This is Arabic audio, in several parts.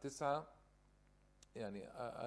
9 يعني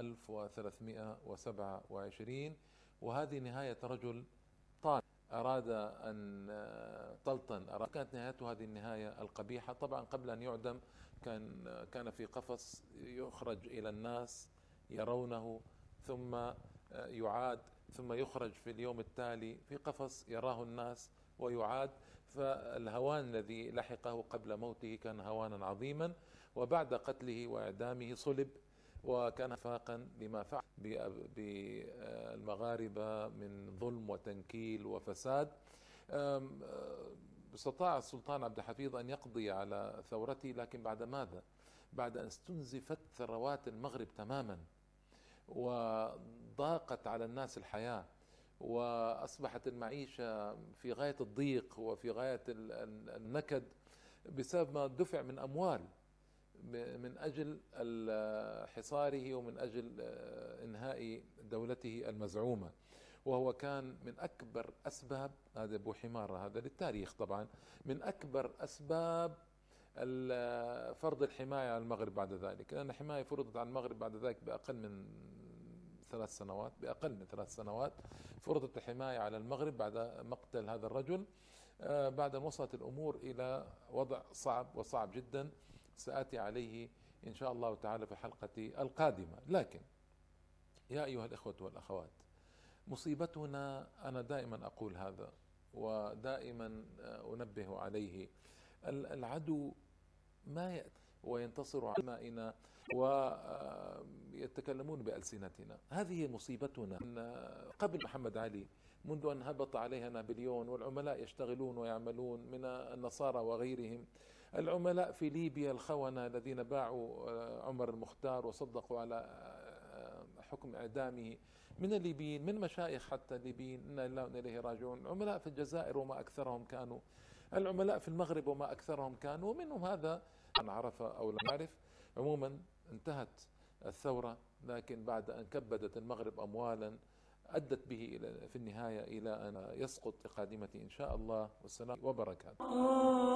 1327. وهذه نهاية رجل طالب أراد أن كانت نهايته هذه النهاية القبيحة. طبعا قبل أن يعدم كان في قفص يخرج إلى الناس يرونه، ثم يعاد، ثم يخرج في اليوم التالي في قفص يراه الناس ويعاد. فالهوان الذي لحقه قبل موته كان هوانا عظيما، وبعد قتله وإعدامه صلب، وكان فاقا لما فعل بالمغاربة من ظلم وتنكيل وفساد. استطاع السلطان عبد الحفيظ أن يقضي على ثورته، لكن بعد ماذا؟ بعد أن استنزفت ثروات المغرب تماما، وضاقت على الناس الحياة، وأصبحت المعيشة في غاية الضيق وفي غاية النكد، بسبب ما دفع من أموال من أجل حصاره ومن أجل إنهاء دولته المزعومة. وهو كان من أكبر أسباب، هذا أبو حمارة هذا للتاريخ طبعا، من أكبر أسباب فرض الحماية على المغرب بعد ذلك، لأن الحماية فرضت على المغرب بعد ذلك بأقل من 3 سنوات، فرضت الحماية على المغرب بعد مقتل هذا الرجل. بعد أن وصلت الأمور إلى وضع صعب وصعب جدا، سآتي عليه إن شاء الله تعالى في الحلقة القادمة. لكن يا أيها الإخوة والأخوات، مصيبتنا، أنا دائما أقول هذا ودائما أنبه عليه، العدو ما يأتي وينتصر على مائنا ويتكلمون بألسنتنا. هذه مصيبتنا. قبل محمد علي، منذ أن هبط عليها نابليون والعملاء يشتغلون ويعملون من النصارى وغيرهم، العملاء في ليبيا الخونة الذين باعوا عمر المختار وصدقوا على حكم إعدامه من الليبيين، من مشايخ حتى الليبيين، إنا لله وإنا إليه راجعون. العملاء في الجزائر وما أكثرهم كانوا، العملاء في المغرب وما أكثرهم كانوا، ومنهم هذا من عرف أو لم يعرف. عموما انتهت الثورة، لكن بعد أن كبدت المغرب أموالا أدت به في النهاية إلى أن يسقط في قادمة إن شاء الله. والسلام وبركاته.